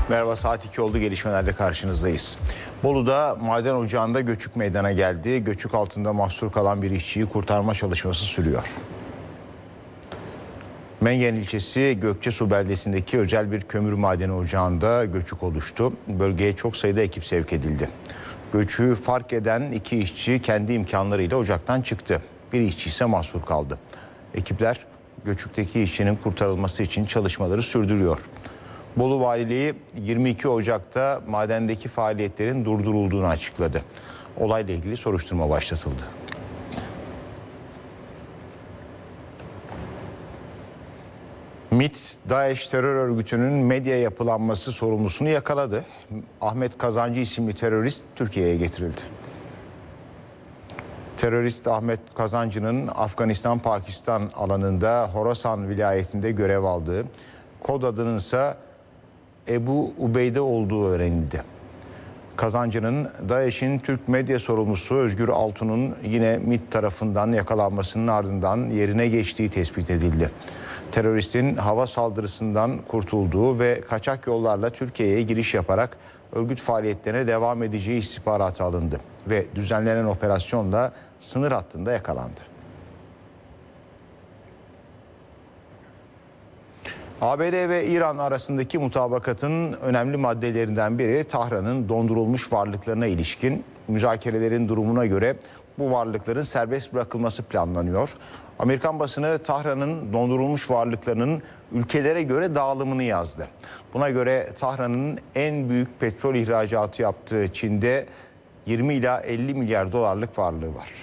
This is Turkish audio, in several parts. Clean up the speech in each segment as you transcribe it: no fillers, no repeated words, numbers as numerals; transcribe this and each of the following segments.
Merhaba, saat 2 oldu, gelişmelerle karşınızdayız. Bolu'da maden ocağında göçük meydana geldi. Göçük altında mahsur kalan bir işçiyi kurtarma çalışması sürüyor. Mengen ilçesi Gökçesu beldesindeki özel bir kömür madeni ocağında göçük oluştu. Bölgeye çok sayıda ekip sevk edildi. Göçüğü fark eden iki işçi kendi imkanlarıyla ocaktan çıktı. Bir işçi ise mahsur kaldı. Ekipler göçükteki işçinin kurtarılması için çalışmaları sürdürüyor. Bolu Valiliği 22 Ocak'ta madendeki faaliyetlerin durdurulduğunu açıkladı. Olayla ilgili soruşturma başlatıldı. MİT, DAEŞ terör örgütünün medya yapılanması sorumlusunu yakaladı. Ahmet Kazancı isimli terörist Türkiye'ye getirildi. Terörist Ahmet Kazancı'nın Afganistan-Pakistan alanında Horasan vilayetinde görev aldığı, kod adının ise Ebu Ubeyde olduğu öğrenildi. Kazancı'nın DAEŞ'in Türk medya sorumlusu Özgür Altun'un yine MİT tarafından yakalanmasının ardından yerine geçtiği tespit edildi. Teröristin hava saldırısından kurtulduğu ve kaçak yollarla Türkiye'ye giriş yaparak örgüt faaliyetlerine devam edeceği istihbaratı alındı ve düzenlenen operasyonla sınır hattında yakalandı. ABD ve İran arasındaki mutabakatın önemli maddelerinden biri Tahran'ın dondurulmuş varlıklarına ilişkin müzakerelerin durumuna göre bu varlıkların serbest bırakılması planlanıyor. Amerikan basını Tahran'ın dondurulmuş varlıklarının ülkelere göre dağılımını yazdı. Buna göre Tahran'ın en büyük petrol ihracatı yaptığı Çin'de 20 ila 50 milyar dolarlık varlığı var.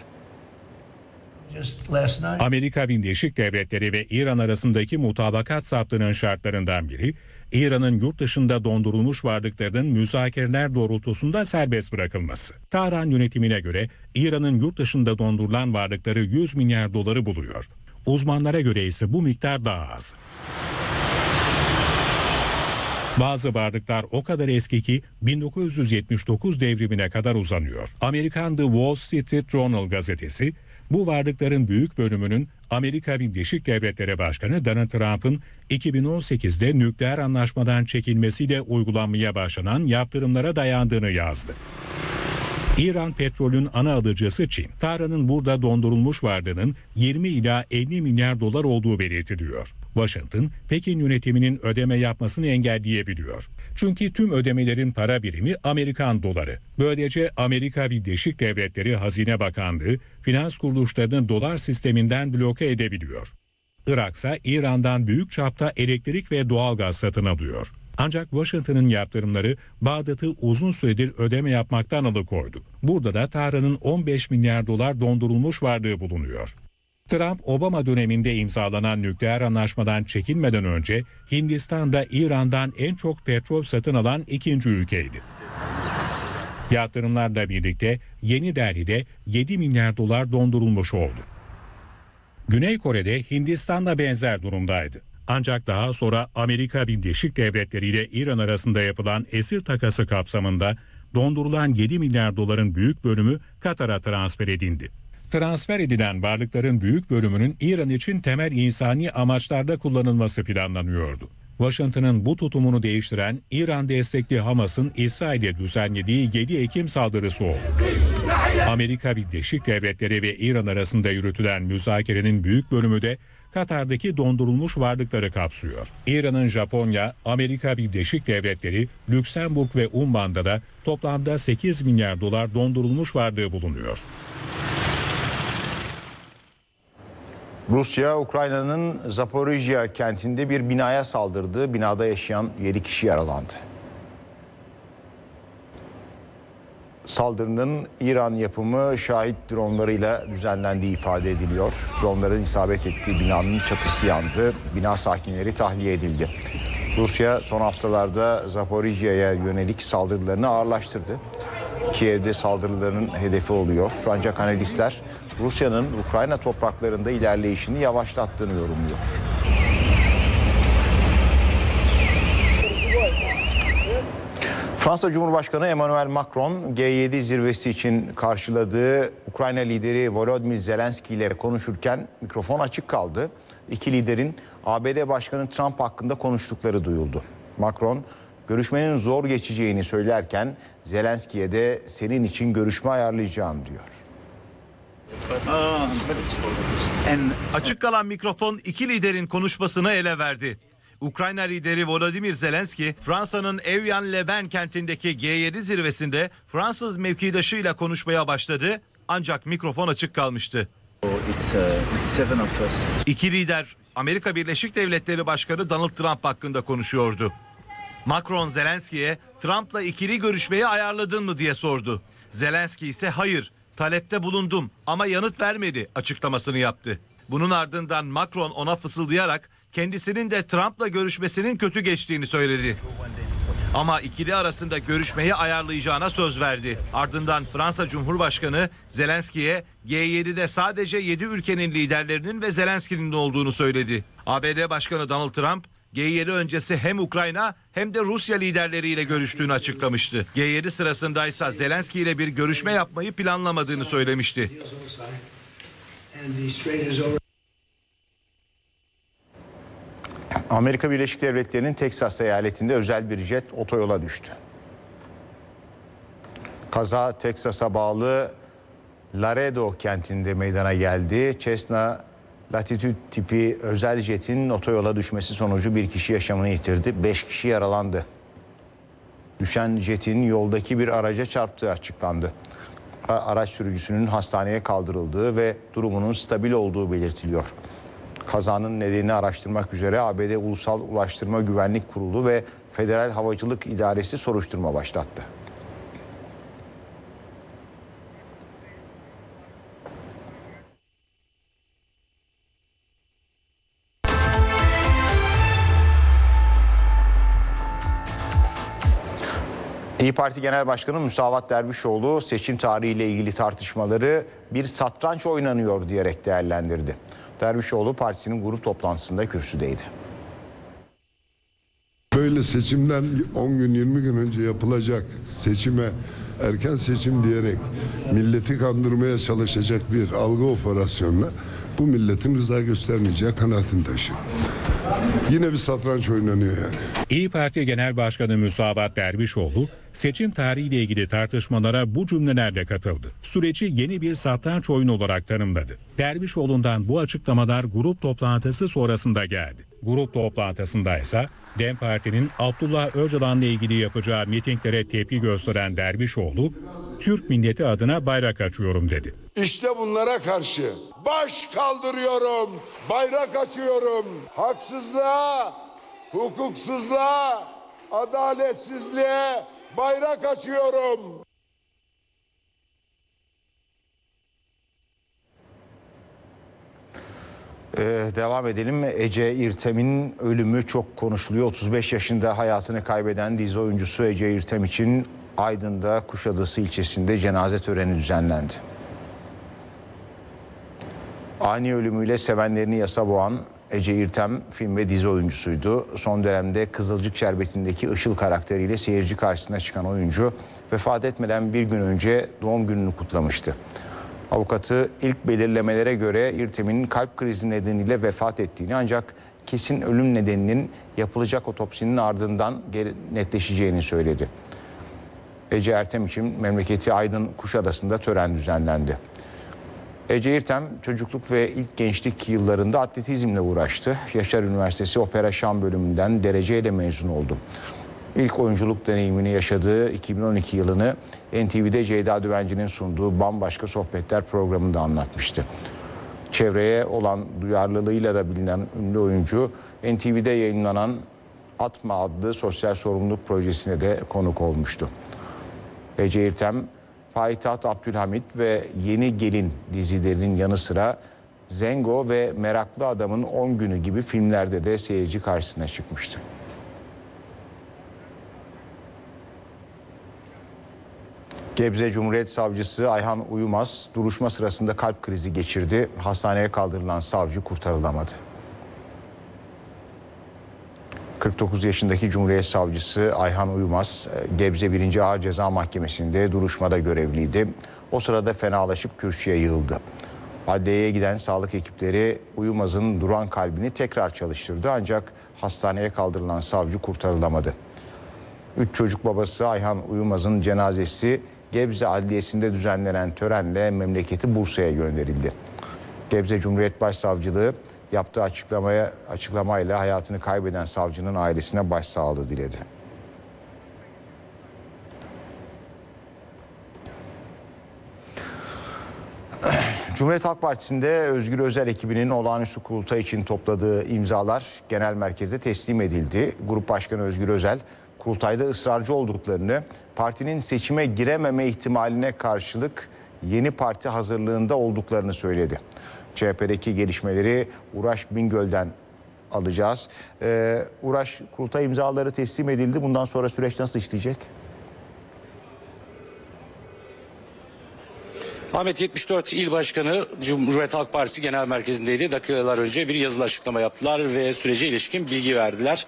Amerika Birleşik Devletleri ve İran arasındaki mutabakat saptının şartlarından biri, İran'ın yurt dışında dondurulmuş varlıklarının müzakereler doğrultusunda serbest bırakılması. Tahran yönetimine göre İran'ın yurt dışında dondurulan varlıkları 100 milyar doları buluyor. Uzmanlara göre ise bu miktar daha az. Bazı varlıklar o kadar eski ki 1979 devrimine kadar uzanıyor. Amerikan The Wall Street Journal gazetesi, bu varlıkların büyük bölümünün Amerika Birleşik Devletleri Başkanı Donald Trump'ın 2018'de nükleer anlaşmadan çekilmesiyle uygulanmaya başlanan yaptırımlara dayandığını yazdı. İran petrolün ana alıcısı Çin. Tahran'ın burada dondurulmuş varlığının 20 ila 50 milyar dolar olduğu belirtiliyor. Washington, Pekin yönetiminin ödeme yapmasını engelleyebiliyor. Çünkü tüm ödemelerin para birimi Amerikan doları. Böylece Amerika Birleşik Devletleri Hazine Bakanlığı finans kuruluşlarını dolar sisteminden bloke edebiliyor. Irak ise İran'dan büyük çapta elektrik ve doğalgaz satın alıyor. Ancak Washington'ın yaptırımları Bağdat'ı uzun süredir ödeme yapmaktan alıkoydu. Burada da Tahran'ın 15 milyar dolar dondurulmuş varlığı bulunuyor. Trump, Obama döneminde imzalanan nükleer anlaşmadan çekilmeden önce Hindistan'da İran'dan en çok petrol satın alan ikinci ülkeydi. Yaptırımlarla birlikte Yeni Delhi'de 7 milyar dolar dondurulmuş oldu. Güney Kore'de Hindistan'la benzer durumdaydı. Ancak daha sonra Amerika Birleşik Devletleri ile İran arasında yapılan esir takası kapsamında dondurulan 7 milyar doların büyük bölümü Katar'a transfer edildi. Transfer edilen varlıkların büyük bölümünün İran için temel insani amaçlarda kullanılması planlanıyordu. Washington'ın bu tutumunu değiştiren İran destekli Hamas'ın İsrail'e düzenlediği 7 Ekim saldırısı oldu. Amerika Birleşik Devletleri ve İran arasında yürütülen müzakerenin büyük bölümü de Katar'daki dondurulmuş varlıkları kapsıyor. İran'ın Japonya, Amerika Birleşik Devletleri, Lüksemburg ve Umman'da da toplamda 8 milyar dolar dondurulmuş varlığı bulunuyor. Rusya, Ukrayna'nın Zaporijya kentinde bir binaya saldırdı. Binada yaşayan 7 kişi yaralandı. Saldırının İran yapımı şahit dronlarıyla düzenlendiği ifade ediliyor. Dronların isabet ettiği binanın çatısı yandı. Bina sakinleri tahliye edildi. Rusya son haftalarda Zaporijya'ya yönelik saldırılarını ağırlaştırdı. Kiev'de saldırıların hedefi oluyor. Ancak analistler Rusya'nın Ukrayna topraklarında ilerleyişini yavaşlattığını yorumluyor. Fransa Cumhurbaşkanı Emmanuel Macron, G7 zirvesi için karşıladığı Ukrayna lideri Volodymyr Zelenski ile konuşurken mikrofon açık kaldı. İki liderin ABD Başkanı Trump hakkında konuştukları duyuldu. Macron, görüşmenin zor geçeceğini söylerken Zelenski'ye de senin için görüşme ayarlayacağım diyor. Açık kalan mikrofon iki liderin konuşmasını ele verdi. Ukrayna lideri Volodymyr Zelenski, Fransa'nın Evian-les-Bains kentindeki G7 zirvesinde Fransız mevkidaşıyla konuşmaya başladı ancak mikrofon açık kalmıştı. İki lider Amerika Birleşik Devletleri Başkanı Donald Trump hakkında konuşuyordu. Macron Zelenski'ye Trump'la ikili görüşmeyi ayarladın mı diye sordu. Zelenski ise hayır, talepte bulundum ama yanıt vermedi açıklamasını yaptı. Bunun ardından Macron ona fısıldayarak kendisinin de Trump'la görüşmesinin kötü geçtiğini söyledi. Ama ikili arasında görüşmeyi ayarlayacağına söz verdi. Ardından Fransa Cumhurbaşkanı Zelenski'ye G7'de sadece 7 ülkenin liderlerinin ve Zelenski'nin olduğunu söyledi. ABD Başkanı Donald Trump, G7 öncesi hem Ukrayna hem de Rusya liderleriyle görüştüğünü açıklamıştı. G7 sırasındaysa Zelenski ile bir görüşme yapmayı planlamadığını söylemişti. Amerika Birleşik Devletleri'nin Teksas eyaletinde özel bir jet otoyola düştü. Kaza Teksas'a bağlı Laredo kentinde meydana geldi. Cessna Latitude tipi özel jetin otoyola düşmesi sonucu bir kişi yaşamını yitirdi. 5 kişi yaralandı. Düşen jetin yoldaki bir araca çarptığı açıklandı. Araç sürücüsünün hastaneye kaldırıldığı ve durumunun stabil olduğu belirtiliyor. Kazanın nedenini araştırmak üzere ABD Ulusal Ulaştırma Güvenlik Kurulu ve Federal Havacılık İdaresi soruşturma başlattı. İYİ Parti Genel Başkanı Musavat Dervişoğlu seçim tarihiyle ilgili tartışmaları bir satranç oynanıyor diyerek değerlendirdi. Dervişoğlu partisinin grup toplantısında kürsüdeydi. Böyle seçimden 10 gün 20 gün önce yapılacak seçime erken seçim diyerek milleti kandırmaya çalışacak bir algı operasyonuna bu milletin rıza göstermeyeceği kanaatini taşıyor. Yine bir satranç oynanıyor yani. İYİ Parti Genel Başkanı Musavat Dervişoğlu seçim tarihiyle ilgili tartışmalara bu cümlelerle katıldı. Süreci yeni bir satranç oyunu olarak tanımladı. Dervişoğlu'ndan bu açıklamalar grup toplantısı sonrasında geldi. Grup toplantısında ise DEM Parti'nin Abdullah Öcalan'la ilgili yapacağı mitinglere tepki gösteren Dervişoğlu, Türk milleti adına bayrak açıyorum dedi. İşte bunlara karşı baş kaldırıyorum, bayrak açıyorum. Haksızlığa, hukuksuzluğa, adaletsizliğe bayrak açıyorum. Devam edelim. Ece İrtem'in ölümü çok konuşuluyor. 35 yaşında hayatını kaybeden dizi oyuncusu Ece İrtem için Aydın'da Kuşadası ilçesinde cenaze töreni düzenlendi. Ani ölümüyle sevenlerini yasa boğan Ece İrtem film ve dizi oyuncusuydu. Son dönemde Kızılcık Şerbeti'ndeki Işıl karakteriyle seyirci karşısına çıkan oyuncu vefat etmeden bir gün önce doğum gününü kutlamıştı. Avukatı ilk belirlemelere göre İrtem'in kalp krizi nedeniyle vefat ettiğini ancak kesin ölüm nedeninin yapılacak otopsinin ardından netleşeceğini söyledi. Ece İrtem için memleketi Aydın Kuşadası'nda tören düzenlendi. Ece İrtem çocukluk ve ilk gençlik yıllarında atletizmle uğraştı. Yaşar Üniversitesi Opera Şan bölümünden dereceyle mezun oldu. İlk oyunculuk deneyimini yaşadığı 2012 yılını NTV'de Ceyda Düvenci'nin sunduğu Bambaşka Sohbetler programında anlatmıştı. Çevreye olan duyarlılığıyla da bilinen ünlü oyuncu NTV'de yayınlanan Atma adlı sosyal sorumluluk projesine de konuk olmuştu. Ece İrtem, Payitaht Abdülhamit ve Yeni Gelin dizilerinin yanı sıra Zengo ve Meraklı Adamın 10 Günü gibi filmlerde de seyirci karşısına çıkmıştı. Gebze Cumhuriyet Savcısı Ayhan Uyumaz duruşma sırasında kalp krizi geçirdi. Hastaneye kaldırılan savcı kurtarılamadı. 49 yaşındaki Cumhuriyet Savcısı Ayhan Uyumaz, Gebze 1. Ağır Ceza Mahkemesi'nde duruşmada görevliydi. O sırada fenalaşıp kürsüye yığıldı. Adliyeye giden sağlık ekipleri Uyumaz'ın duran kalbini tekrar çalıştırdı ancak hastaneye kaldırılan savcı kurtarılamadı. 3 çocuk babası Ayhan Uyumaz'ın cenazesi Gebze Adliyesi'nde düzenlenen törenle memleketi Bursa'ya gönderildi. Gebze Cumhuriyet Başsavcılığı yaptığı açıklamayla hayatını kaybeden savcının ailesine başsağlığı diledi. Cumhuriyet Halk Partisi'nde Özgür Özel ekibinin olağanüstü kurultay için topladığı imzalar genel merkeze teslim edildi. Grup Başkanı Özgür Özel, kurultayda ısrarcı olduklarını, partinin seçime girememe ihtimaline karşılık yeni parti hazırlığında olduklarını söyledi. CHP'deki gelişmeleri Uraş Bingöl'den alacağız. Uraş, kurultay imzaları teslim edildi. Bundan sonra süreç nasıl işleyecek? Ahmet, 74 il başkanı Cumhuriyet Halk Partisi Genel Merkezi'ndeydi. Dakikalar önce bir yazılı açıklama yaptılar ve sürece ilişkin bilgi verdiler.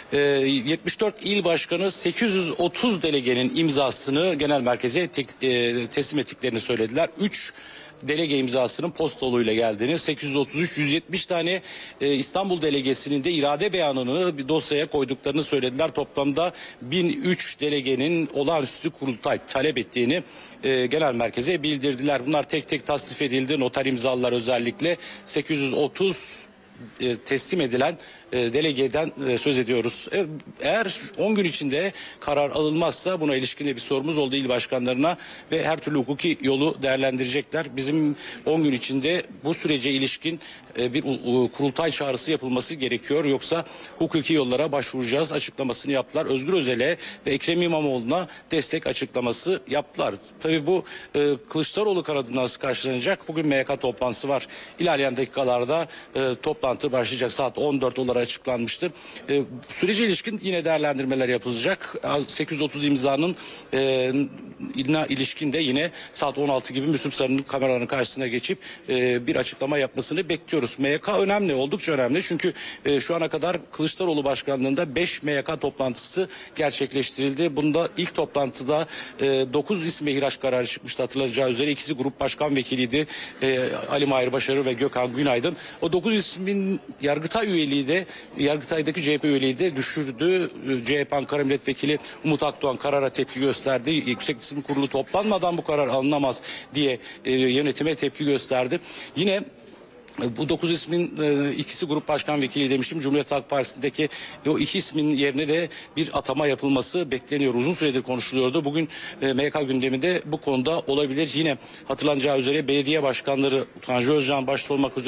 74 il başkanı 830 delegenin imzasını genel merkeze teslim ettiklerini söylediler. 3 delege imzasının posta yoluyla geldiğini, 833 170 tane İstanbul delegesinin de irade beyanını bir dosyaya koyduklarını söylediler. Toplamda 1003 delegenin olağanüstü kurultay talep ettiğini genel merkeze bildirdiler. Bunlar tek tek tasnif edildi. Noter imzalar özellikle 830 teslim edilen delegeden söz ediyoruz. Eğer 10 gün içinde karar alınmazsa buna ilişkin bir sorumuz oldu il başkanlarına ve her türlü hukuki yolu değerlendirecekler. Bizim 10 gün içinde bu sürece ilişkin bir kurultay çağrısı yapılması gerekiyor. Yoksa hukuki yollara başvuracağız açıklamasını yaptılar. Özgür Özel'e ve Ekrem İmamoğlu'na destek açıklaması yaptılar. Tabii bu Kılıçdaroğlu kanadından nasıl karşılanacak? Bugün MYK toplantısı var. İlerleyen dakikalarda toplantı başlayacak. Saat 14 olarak açıklanmıştı. Sürece ilişkin yine değerlendirmeler yapılacak. 830 imzanın ilişkin de yine saat 16 gibi Müslüm Sarı'nın kameraların karşısına geçip bir açıklama yapmasını bekliyoruz. MYK önemli, oldukça önemli. Çünkü şu ana kadar Kılıçdaroğlu başkanlığında 5 MYK toplantısı gerçekleştirildi. Bunda ilk toplantıda 9 isme ihraç kararı çıkmıştı hatırlanacağı üzere. İkisi grup başkan vekiliydi. Ali Mahir Başarır ve Gökhan Günaydın. O 9 ismin Yargıtay üyeliği de, Yargıtay'daki CHP üyeliği de düşürdü. CHP Ankara Milletvekili Umut Akdoğan karara tepki gösterdi. Yüksek Disipline Kurulu toplanmadan bu karar alınamaz diye yönetime tepki gösterdi. Yine bu 9 ismin ikisi grup başkan vekili demiştim. Cumhuriyet Halk Partisi'ndeki o 2 ismin yerine de bir atama yapılması bekleniyor. Uzun süredir konuşuluyordu. Bugün MYK gündeminde bu konuda olabilir. Yine hatırlanacağı üzere belediye başkanları Tanju Özcan başta olmak üzere